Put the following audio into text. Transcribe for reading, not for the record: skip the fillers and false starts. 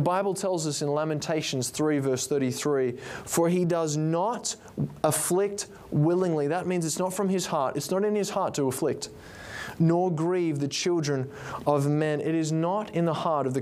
Bible tells us in Lamentations 3 verse 33, "For He does not afflict willingly." That means it's not from His heart. It's not in His heart to afflict. "Nor grieve the children of men." It is not in the heart of the